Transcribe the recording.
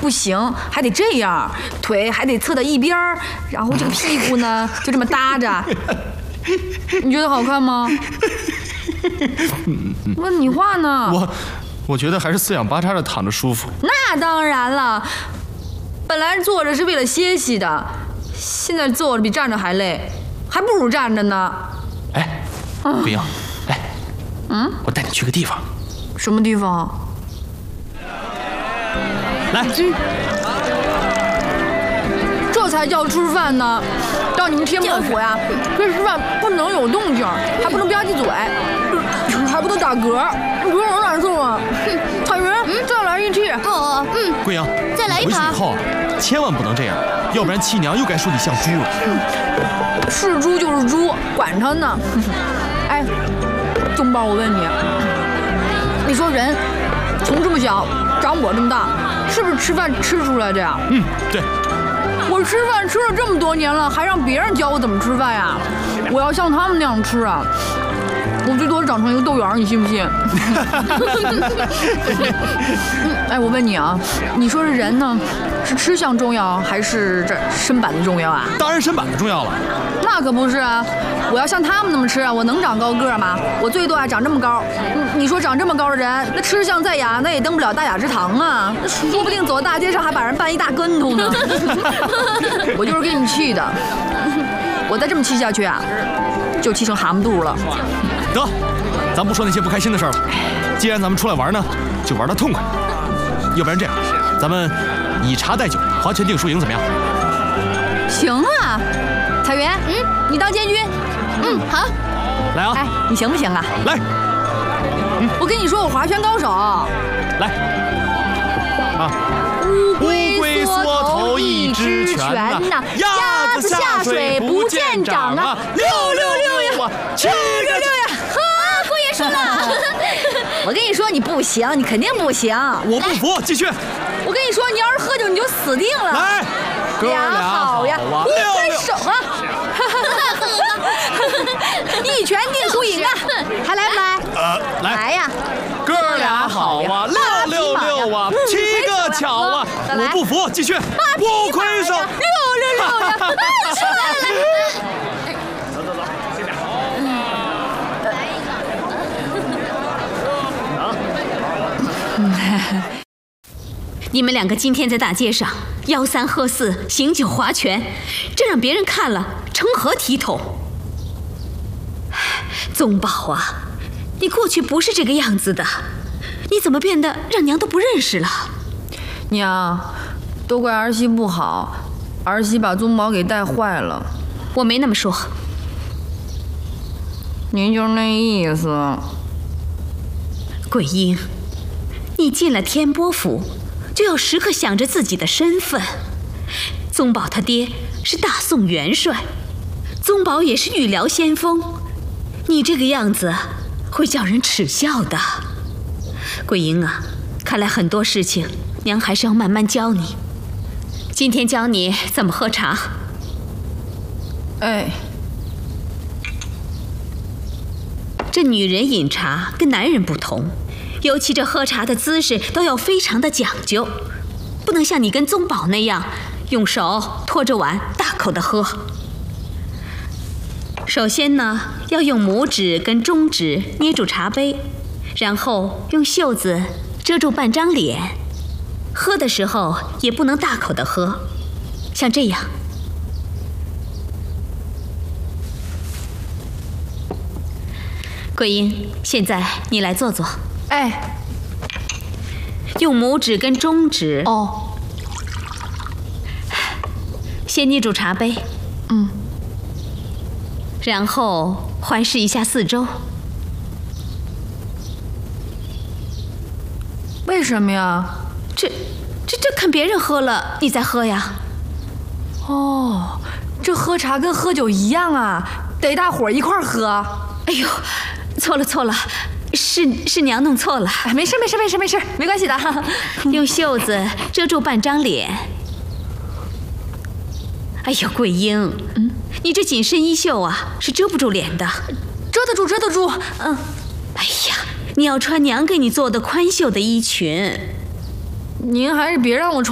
不行，还得这样，腿还得侧到一边儿，然后这个屁股呢就这么搭着。你觉得好看吗？问你话呢。 我觉得还是四仰八叉的躺着舒服。 那当然了，本来坐着是为了歇息的，现在坐着比站着还累，还不如站着呢。 哎，桂英，来，我带你去个地方。 什么地方？ 来， 这才叫吃饭呢！到你们天魔府呀，这吃饭不能有动静，还不能吧唧嘴，还不能打嗝，你说多难受啊！彩云，再来一屉。 桂英， 再来一盘。 回去以后啊，千万不能这样，要不然七娘又该说你像猪了。 是猪就是猪，管他呢。哎，宗宝，我问你，你说人从这么小长我这么大，是不是吃饭吃出来的呀？ 对。 我吃饭吃了这么多年了，还让别人教我怎么吃饭呀？我要像他们那样吃啊，我最多长成一个豆圆，你信不信？哎，我问你啊，你说这人呢，是吃相重要还是这身板子重要啊？ 当然身板子重要了。 那可不是啊，我要像他们那么吃啊，我能长高个吗？我最多长这么高。你说长这么高的人，那吃相再雅，那也登不了大雅之堂啊，说不定走到大街上还把人绊一大跟头呢。我就是给你气的，我再这么气下去啊，就气成蛤蟆肚了。 得，咱不说那些不开心的事儿了。既然咱们出来玩呢，就玩得痛快。要不然这样，咱们以茶代酒，划拳定输赢，怎么样？ 行啊，彩云，你当监军。 好。 来啊！ 哎，你行不行啊？ 来。 我跟你说，我划拳高手。 来。啊。乌龟缩头一只拳呐，鸭子下水不见长啊，666呀，766呀！ 姑爷输了。 我跟你说，你不行，你肯定不行。 我不服，继续。 我跟你说，你要是喝酒，你就死定了。 来，哥俩好呀， 乌龟手啊！一拳定输赢啊！还来不来？来呀！ 哥俩好啊，666啊，7个巧啊！我不服，继续。乌龟手 ，666呀！出来了！ 走，先点。 你们两个今天在大街上吆三喝四，醒酒划拳，这让别人看了成何体统？宗宝啊，你过去不是这个样子的，你怎么变得让娘都不认识了？ 娘，都怪儿媳不好，儿媳把宗宝给带坏了。 我没那么说。 您就是那意思。 桂英，你进了天波府，就要时刻想着自己的身份。宗宝他爹是大宋元帅，宗宝也是御辽先锋，你这个样子会叫人耻笑的。桂英啊，看来很多事情娘还是要慢慢教你。今天教你怎么喝茶。 哎， 这女人饮茶跟男人不同，尤其这喝茶的姿势都要非常的讲究，不能像你跟宗宝那样用手托着碗大口的喝。首先呢，要用拇指跟中指捏住茶杯，然后用袖子遮住半张脸。喝的时候也不能大口的喝，像这样。桂英，现在你来坐坐。 哎， 用拇指跟中指先捏住茶杯，然后环视一下四周。 为什么呀？ 这看别人喝了，你再喝呀。 哦，这喝茶跟喝酒一样啊，得大伙儿一块儿喝。 哎呦，错了，是娘弄错了。 哎，没事，没关系的。 用袖子遮住半张脸。哎呦，桂英，你这紧身衣袖啊，是遮不住脸的。 遮得住。 哎呀，你要穿娘给你做的宽袖的衣裙。 您还是别让我穿